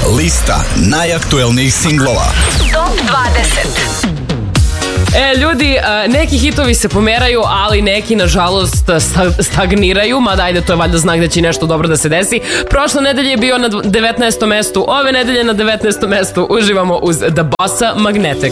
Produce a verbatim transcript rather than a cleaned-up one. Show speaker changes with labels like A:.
A: Lista najaktuelnijih singlova.
B: Top dvadeset.
C: E, ljudi, neki hitovi se pomeraju, ali neki, nažalost, stagniraju, mada ajde, to je valjda znak da će nešto dobro da se desi. Prošle nedelje je bio na devetnaestom mestu, ove nedelje na devetnaestom mestu uživamo uz The Bossa Magnetic.